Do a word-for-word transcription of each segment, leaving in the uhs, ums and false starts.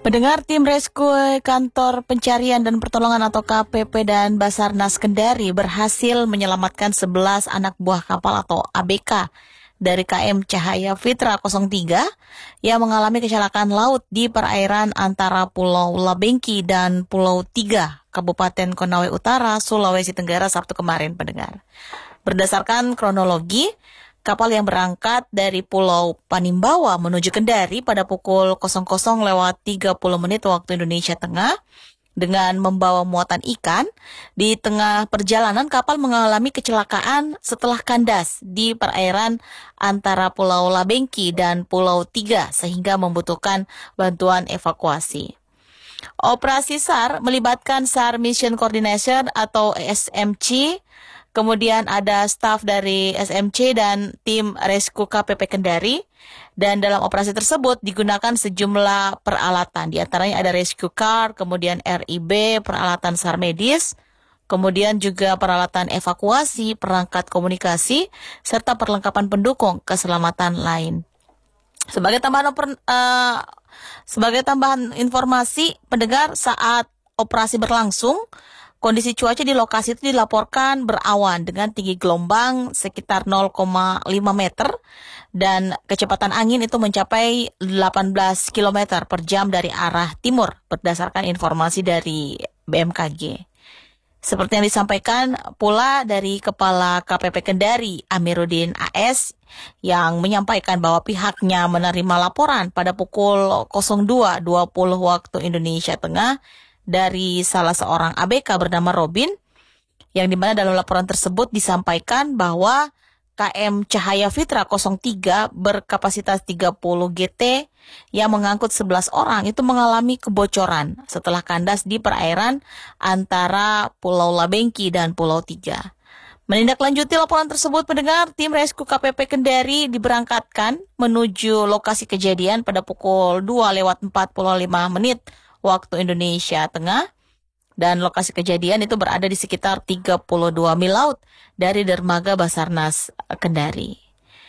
Mendengar tim rescue Kantor Pencarian dan Pertolongan atau K P P dan Basarnas Kendari berhasil menyelamatkan sebelas anak buah kapal atau A B K dari K M Cahaya Fitra nol tiga yang mengalami kecelakaan laut di perairan antara Pulau Labengki dan Pulau Tiga, Kabupaten Konawe Utara, Sulawesi Tenggara Sabtu kemarin, pendengar. Berdasarkan kronologi, kapal yang berangkat dari Pulau Panimbawa menuju Kendari pada pukul nol nol lewat tiga puluh menit waktu Indonesia Tengah dengan membawa muatan ikan. Di tengah perjalanan kapal mengalami kecelakaan setelah kandas di perairan antara Pulau Labengki dan Pulau Tiga sehingga membutuhkan bantuan evakuasi. Operasi SAR melibatkan SAR Mission Coordination atau S M C. Kemudian ada staf dari S M C dan tim rescue K P P Kendari. Dan dalam operasi tersebut digunakan sejumlah peralatan. Di antaranya ada rescue car, kemudian R I B, peralatan SAR medis, kemudian juga peralatan evakuasi, perangkat komunikasi, serta perlengkapan pendukung keselamatan lain. Sebagai tambahan oper, uh, sebagai tambahan informasi, pendengar, saat operasi berlangsung, kondisi cuaca di lokasi itu dilaporkan berawan dengan tinggi gelombang sekitar nol koma lima meter dan kecepatan angin itu mencapai delapan belas kilometer per jam dari arah timur berdasarkan informasi dari B M K G. Seperti yang disampaikan pula dari Kepala K P P Kendari, Amiruddin A S, yang menyampaikan bahwa pihaknya menerima laporan pada pukul nol dua dua puluh waktu Indonesia Tengah dari salah seorang A B K bernama Robin, yang dimana dalam laporan tersebut disampaikan bahwa K M Cahaya Fitra nol tiga berkapasitas tiga puluh G T yang mengangkut sebelas orang itu mengalami kebocoran setelah kandas di perairan antara Pulau Labengki dan Pulau Tiga. Menindaklanjuti laporan tersebut, pendengar, tim rescue K P P Kendari diberangkatkan menuju lokasi kejadian pada pukul dua lewat empat puluh lima menit waktu Indonesia Tengah, dan lokasi kejadian itu berada di sekitar tiga puluh dua mil laut dari dermaga Basarnas Kendari.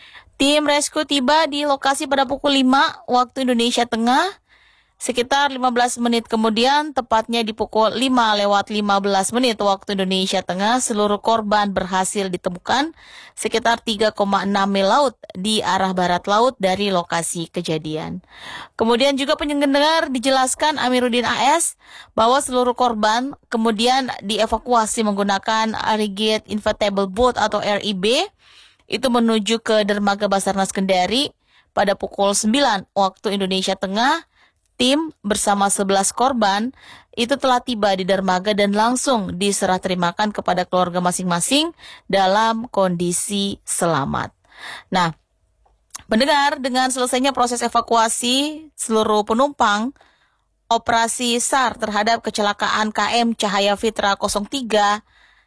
Tim rescue tiba di lokasi pada pukul lima waktu Indonesia Tengah. Sekitar lima belas menit kemudian, tepatnya di pukul lima lewat lima belas menit waktu Indonesia Tengah, seluruh korban berhasil ditemukan sekitar tiga koma enam mil laut di arah barat laut dari lokasi kejadian. Kemudian juga pendengar dijelaskan Amiruddin A S bahwa seluruh korban kemudian dievakuasi menggunakan Rigid Inflatable Boat atau R I B itu menuju ke dermaga Basarnas Kendari pada pukul sembilan waktu Indonesia Tengah. Tim bersama sebelas korban itu telah tiba di dermaga dan langsung diserah terimakan kepada keluarga masing-masing dalam kondisi selamat. Nah, pendengar, dengan selesainya proses evakuasi seluruh penumpang, operasi SAR terhadap kecelakaan K M Cahaya Fitra nol tiga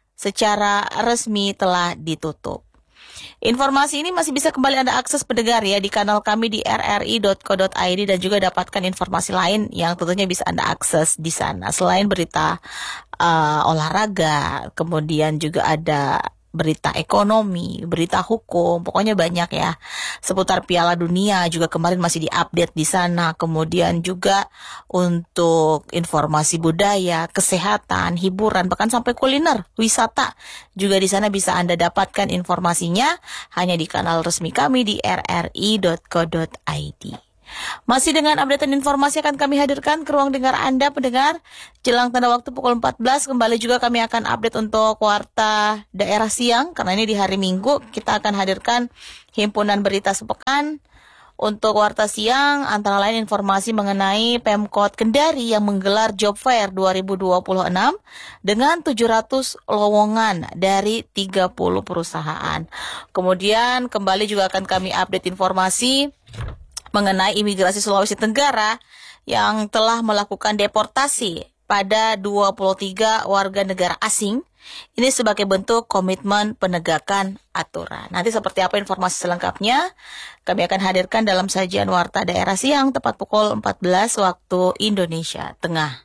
secara resmi telah ditutup. Informasi ini masih bisa kembali Anda akses, pendengar, ya, di kanal kami di r r i dot co dot i d dan juga dapatkan informasi lain yang tentunya bisa Anda akses di sana. Selain berita uh, olahraga, kemudian juga ada berita ekonomi, berita hukum, pokoknya banyak ya. Seputar Piala Dunia juga kemarin masih diupdate di sana. Kemudian juga untuk informasi budaya, kesehatan, hiburan, bahkan sampai kuliner, wisata juga di sana bisa Anda dapatkan informasinya hanya di kanal resmi kami di r r i dot co dot i d. Masih dengan updatean informasi akan kami hadirkan ke ruang dengar Anda, pendengar. Jelang tanda waktu pukul empat belas kembali juga kami akan update untuk Warta Daerah Siang, karena ini di hari Minggu kita akan hadirkan himpunan berita sepekan. Untuk Warta Siang antara lain informasi mengenai Pemkot Kendari yang menggelar Job Fair dua ribu dua puluh enam dengan tujuh ratus lowongan dari tiga puluh perusahaan. Kemudian kembali juga akan kami update informasi mengenai imigrasi Sulawesi Tenggara yang telah melakukan deportasi pada dua puluh tiga warga negara asing. Ini sebagai bentuk komitmen penegakan aturan. Nanti seperti apa informasi selengkapnya kami akan hadirkan dalam sajian Warta Daerah Siang tepat pukul empat belas waktu Indonesia Tengah.